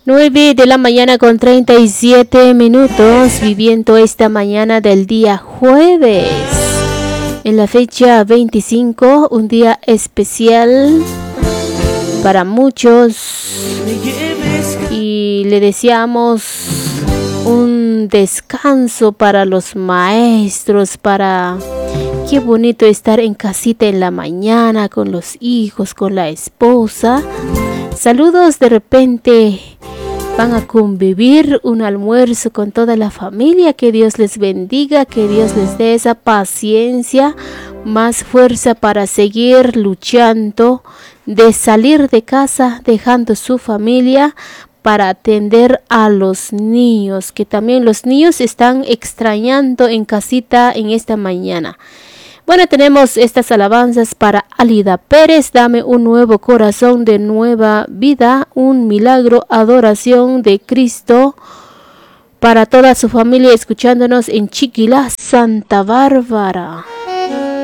9 de la mañana con 37 minutos, viviendo esta mañana del día jueves, en la fecha 25, un día especial para muchos, y le deseamos un descanso para los maestros, para qué bonito estar en casita en la mañana con los hijos, con la esposa. Saludos, de repente van a convivir un almuerzo con toda la familia. Que Dios les bendiga, que Dios les dé esa paciencia, más fuerza para seguir luchando, de salir de casa dejando su familia para atender a los niños, que también los niños están extrañando en casita en esta mañana. Bueno, tenemos estas alabanzas para Alida Pérez. Dame un nuevo corazón de nueva vida, un milagro, adoración de Cristo. Para toda su familia escuchándonos en Chiquilá, Santa Bárbara.